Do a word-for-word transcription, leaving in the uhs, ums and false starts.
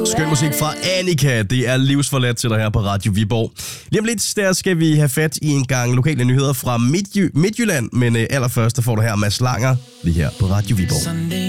Skøn musik fra Annika. Det er livsforladt til dig her på Radio Viborg. Lige om lidt, der skal vi have fat i en gang lokale nyheder fra Midtjy- Midtjylland. Men øh, allerførst, der får du her Mads Langer lige her på Radio Viborg.